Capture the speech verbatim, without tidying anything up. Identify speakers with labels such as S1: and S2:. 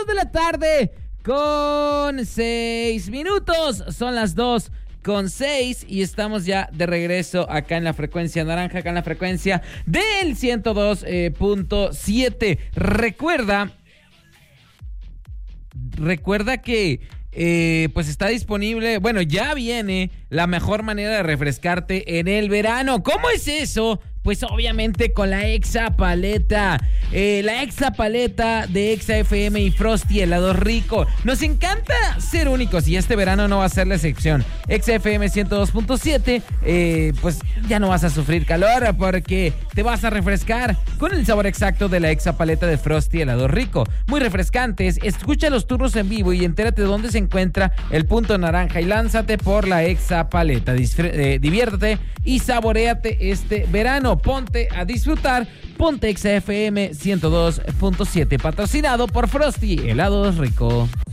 S1: dos de la tarde con seis minutos. Son las dos con seis y estamos ya de regreso acá en la frecuencia naranja, acá en la frecuencia del ciento dos punto siete. Recuerda, recuerda que eh, pues está disponible, bueno, ya viene la mejor manera de refrescarte en el verano. ¿Cómo es eso? Pues obviamente con la Exa Paleta, eh, la Exa Paleta de Exa F M y Frosty helado rico. Nos encanta ser únicos y este verano no va a ser la excepción. Exa F M ciento dos punto siete, eh, pues ya no vas a sufrir calor porque te vas a refrescar con el sabor exacto de la Exa Paleta de Frosty helado rico. Muy refrescantes, escucha los turnos en vivo y entérate dónde se encuentra el punto naranja y lánzate por la Exa Paleta. Disfr- eh, diviértete y saboréate este verano. Ponte a disfrutar, ponte Exa F M ciento dos punto siete, patrocinado por Frosty helados rico.